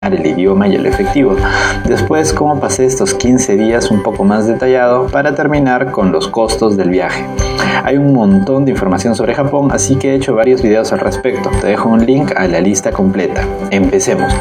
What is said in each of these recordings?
el idioma y el efectivo. Después, cómo pasé estos 15 días un poco más detallado para terminar con los costos del viaje. Hay un montón de información sobre Japón, así que he hecho varios videos al respecto. Te dejo un link a la lista completa. Empecemos.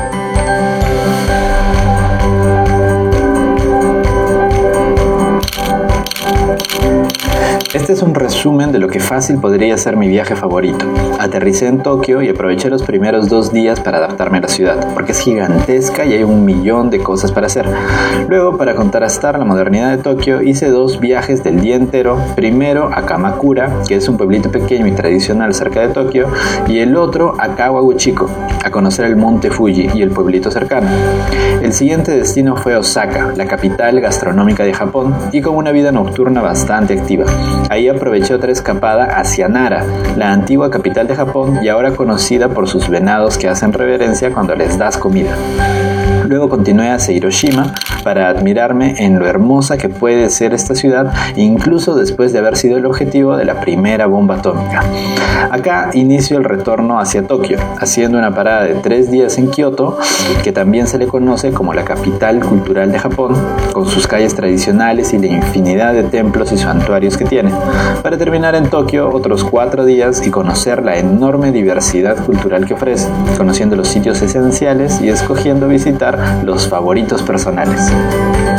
Este es un resumen de lo que fácil podría ser mi viaje favorito. Aterricé en Tokio y aproveché los primeros 2 días para adaptarme a la ciudad, porque es gigantesca y hay un millón de cosas para hacer. Luego, para contrastar la modernidad de Tokio, hice 2 viajes del día entero. Primero a Kamakura, que es un pueblito pequeño y tradicional cerca de Tokio, y el otro a Kawaguchiko, a conocer el monte Fuji y el pueblito cercano. El siguiente destino fue Osaka, la capital gastronómica de Japón, y con una vida nocturna bastante activa. Ahí aproveché otra escapada hacia Nara, la antigua capital de Japón y ahora conocida por sus venados que hacen reverencia cuando les das comida. Luego continué hacia Hiroshima para admirarme en lo hermosa que puede ser esta ciudad, incluso después de haber sido el objetivo de la primera bomba atómica. Acá inicio el retorno hacia Tokio, haciendo una parada de 3 días en Kioto, que también se le conoce como la capital cultural de Japón, con sus calles tradicionales y la infinidad de templos y santuarios que tiene, para terminar en Tokio otros 4 días y conocer la enorme diversidad cultural que ofrece, conociendo los sitios esenciales y escogiendo visitar los favoritos personales.